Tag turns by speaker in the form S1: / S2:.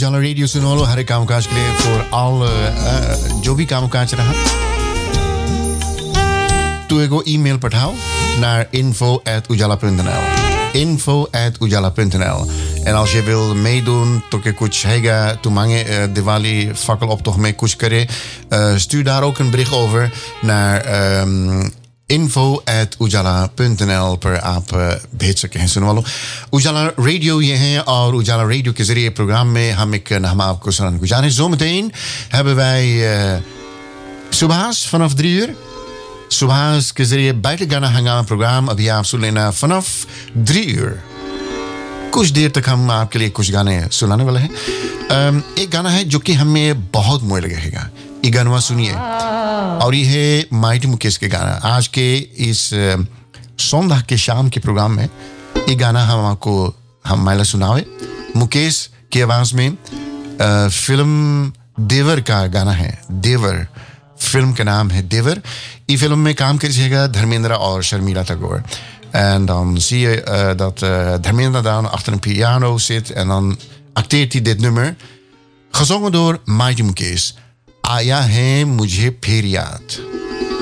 S1: उजाला रेडियो सुनो लो हर एक कामकाज के लिए फॉर ऑल जो भी कामकाज रहा तू एगो ईमेल पठाओ naar info@ujala.nl info@ujala.nl En als je wil meedoen, toke kuch hega, tumange Diwali fakkeloptocht mee kuch kare, stuur daar ook een bericht over naar info@ujala.nl पर आप भेज सके हैं सुनने वालों उजाला रेडियो ये है और उजाला रेडियो के जरिए प्रोग्राम में हम आपको सुनाने गुजारिश zometeen hebben wij Subhas vanaf 3 uur Subhas के जरिए बैठ गाना हंगामा प्रोग्राम अभी आप सुन लेना vanaf 3 uur कुछ देर तक हम आपके लिए कुछ गाने सुनाने वाले हैं एक गाना है जो कि हमें बहुत मोह लगेगा ये गाना सुनिए और ये है माइटी मुकेश के गाना आज के इस सोमवार के शाम के प्रोग्राम में ये गाना हम माइला सुनावे मुकेश की आवाज में फिल्म देवर का गाना है देवर फिल्म का नाम है देवर ये फिल्म में काम करिएगा धर्मेंद्र और शर्मिला Tagore en dan zie je dat Dharmendra daar achter een piano zit en dan acteert hij dit nummer gezongen door Maiti Mukesh Aaya hai mujhe phir yaad